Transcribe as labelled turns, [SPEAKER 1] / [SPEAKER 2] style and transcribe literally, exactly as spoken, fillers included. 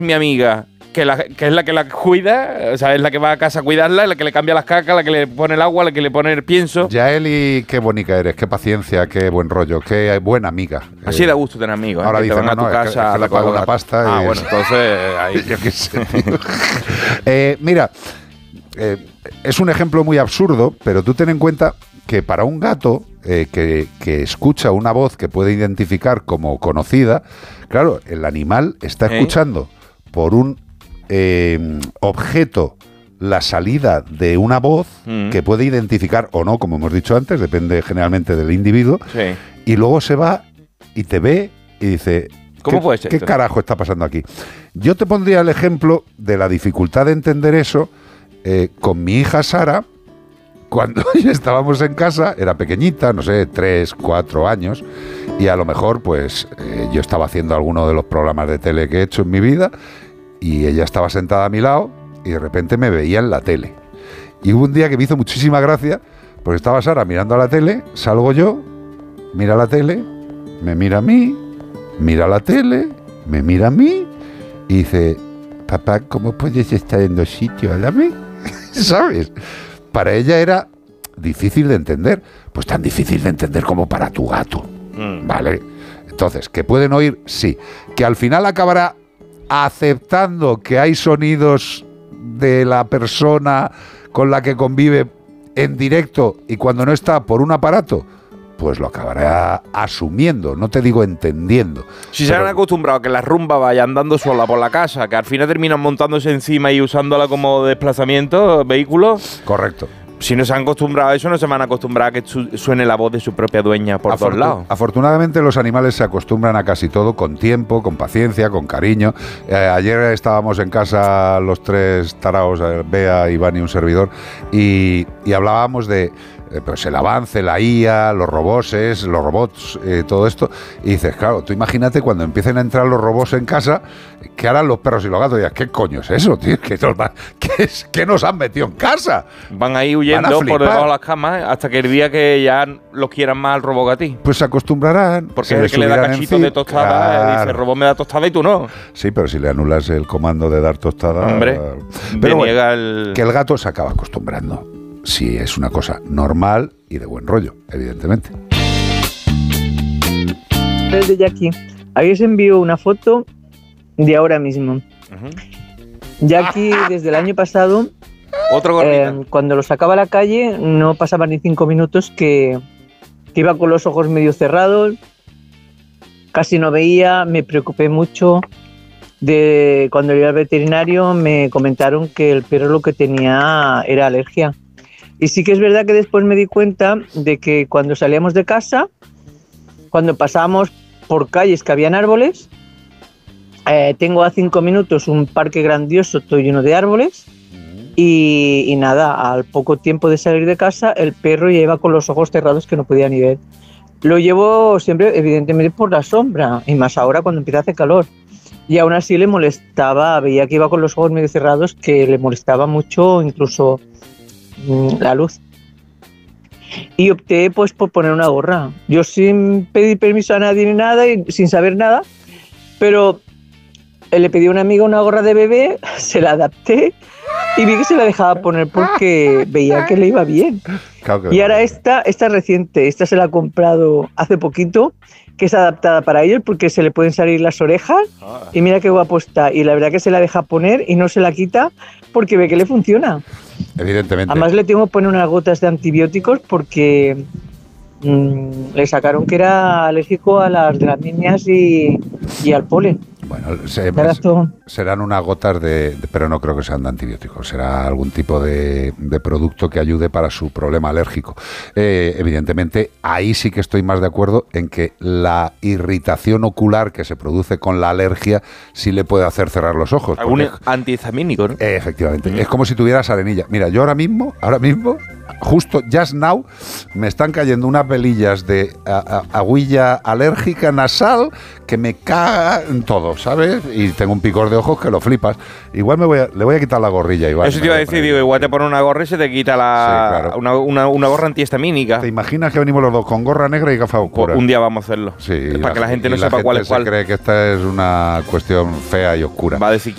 [SPEAKER 1] mi amiga, que, la, que es la que la cuida, o sea, es la que va a casa a cuidarla, la que le cambia las cacas, la que le pone el agua, la que le pone el pienso.
[SPEAKER 2] Yaeli, qué bonita eres, qué paciencia, qué buen rollo, qué buena amiga.
[SPEAKER 1] Así
[SPEAKER 2] eh,
[SPEAKER 1] da gusto tener amigos.
[SPEAKER 2] Ahora
[SPEAKER 1] ¿eh?
[SPEAKER 2] dicen,
[SPEAKER 1] te van
[SPEAKER 2] no,
[SPEAKER 1] a tu
[SPEAKER 2] no,
[SPEAKER 1] casa.
[SPEAKER 2] es que, es que le paga una pasta.
[SPEAKER 1] Ah,
[SPEAKER 2] y
[SPEAKER 1] bueno, entonces ahí.
[SPEAKER 2] Yo qué sé. eh, mira, eh, es un ejemplo muy absurdo, pero tú ten en cuenta que para un gato eh, que, que escucha una voz que puede identificar como conocida, claro, el animal está escuchando ¿Eh? por un eh, objeto la salida de una voz mm. que puede identificar o no, como hemos dicho antes, depende generalmente del individuo,
[SPEAKER 1] sí.
[SPEAKER 2] y luego se va y te ve y dice...
[SPEAKER 1] ¿Cómo
[SPEAKER 2] ¿Qué,
[SPEAKER 1] puede ser
[SPEAKER 2] ¿Qué
[SPEAKER 1] esto?
[SPEAKER 2] carajo está pasando aquí? Yo te pondría el ejemplo de la dificultad de entender eso eh, con mi hija Sara. Cuando estábamos en casa, era pequeñita, no sé, tres, cuatro años, y a lo mejor, pues, eh, yo estaba haciendo alguno de los programas de tele que he hecho en mi vida, y ella estaba sentada a mi lado, y de repente me veía en la tele. Y hubo un día que me hizo muchísima gracia, porque estaba Sara mirando a la tele, salgo yo, mira la tele, me mira a mí, mira la tele, me mira a mí, y dice, papá, ¿cómo puedes estar en dos sitios a la vez? ¿Sabes? Para ella era difícil de entender, pues tan difícil de entender como para tu gato, mm. ¿vale? Entonces, ¿que pueden oír? Sí. ¿Que al final acabará aceptando que hay sonidos de la persona con la que convive en directo y cuando no está por un aparato? Pues lo acabará asumiendo, no te digo entendiendo.
[SPEAKER 1] Si pero... se han acostumbrado a que la rumba vaya andando sola por la casa, que al final terminan montándose encima y usándola como desplazamiento, vehículo.
[SPEAKER 2] Correcto.
[SPEAKER 1] Si no se han acostumbrado a eso, no se van a acostumbrar a que suene la voz de su propia dueña por Afortun- todos lados.
[SPEAKER 2] Afortunadamente los animales se acostumbran a casi todo con tiempo, con paciencia, con cariño. Eh, ayer estábamos en casa los tres taraos, Bea, Iván y un servidor, y, y hablábamos de pues el avance, la I A, los roboses, los robots, eh, todo esto. Y dices, claro, tú imagínate cuando empiecen a entrar los robots en casa, ¿qué harán los perros y los gatos? Y dices, ¿qué coño es eso, tío? ¿Qué nos, va, qué es, ¿qué nos han metido en casa?
[SPEAKER 1] Van ahí huyendo por debajo de las camas hasta que el día que ya los quieran más al robot a ti.
[SPEAKER 2] Pues se acostumbrarán.
[SPEAKER 1] Porque es el que le da cachitos de tostada, claro. Dice, el robot me da tostada y tú no.
[SPEAKER 2] Sí, pero si le anulas el comando de dar tostada...
[SPEAKER 1] Hombre,
[SPEAKER 2] pero bueno,
[SPEAKER 1] niega el...
[SPEAKER 2] que el gato se acaba acostumbrando. Sí, es una cosa normal y de buen rollo, evidentemente.
[SPEAKER 3] Desde Jackie, ahí os envío una foto de ahora mismo. Uh-huh. Jackie, desde el año pasado,
[SPEAKER 1] Otro
[SPEAKER 3] eh, cuando lo sacaba a la calle, no pasaba ni cinco minutos que, que iba con los ojos medio cerrados, casi no veía, me preocupé mucho. De, cuando iba al veterinario me comentaron que el perro lo que tenía era alergia. Y sí que es verdad que después me di cuenta de que cuando salíamos de casa, cuando pasábamos por calles que habían árboles, eh, tengo a cinco minutos un parque grandioso todo lleno de árboles y, y nada, al poco tiempo de salir de casa el perro ya iba con los ojos cerrados que no podía ni ver. Lo llevo siempre evidentemente por la sombra y más ahora cuando empieza a hacer calor. Y aún así le molestaba, veía que iba con los ojos medio cerrados, que le molestaba mucho incluso la luz. Y opté pues por poner una gorra. Yo sin pedir permiso a nadie ni nada y sin saber nada, pero le pedí a una amiga una gorra de bebé, se la adapté y vi que se la dejaba poner porque veía que le iba bien. Claro, y ahora esta, esta reciente, esta se la ha comprado hace poquito, que es adaptada para ellos porque se le pueden salir las orejas y mira qué guapo está. Y la verdad que se la deja poner y no se la quita porque ve que le funciona.
[SPEAKER 2] Evidentemente.
[SPEAKER 3] Además le tengo que poner unas gotas de antibióticos porque mmm, le sacaron que era alérgico a las gramíneas y, y al polen.
[SPEAKER 2] Bueno, se, serán unas gotas de, de, pero no creo que sean de antibióticos, será algún tipo de, de producto que ayude para su problema alérgico. Eh, evidentemente, ahí sí que estoy más de acuerdo en que la irritación ocular que se produce con la alergia sí le puede hacer cerrar los ojos.
[SPEAKER 1] Algún antihistamínico, ¿no?
[SPEAKER 2] Eh, efectivamente, mm. es como si tuvieras arenilla. Mira, yo ahora mismo, ahora mismo, justo, just now, me están cayendo unas velillas de a, a, agüilla alérgica nasal que me cagan todo, ¿sabes? Y tengo un picor de ojos que lo flipas. Igual me voy a, le voy a quitar la gorrilla, Iván.
[SPEAKER 1] Eso te iba a decir, digo, igual te pone una gorra y se te quita la sí, claro. una, una, una gorra antihistamínica.
[SPEAKER 2] ¿Te imaginas que venimos los dos con gorra negra y gafas oscuras?
[SPEAKER 1] Un día vamos a hacerlo.
[SPEAKER 2] Sí.
[SPEAKER 1] Para
[SPEAKER 2] la,
[SPEAKER 1] que la gente no
[SPEAKER 2] y
[SPEAKER 1] sepa
[SPEAKER 2] la
[SPEAKER 1] cuál
[SPEAKER 2] gente
[SPEAKER 1] es cuál.
[SPEAKER 2] Se cree que esta es una cuestión fea y oscura.
[SPEAKER 1] Va a decir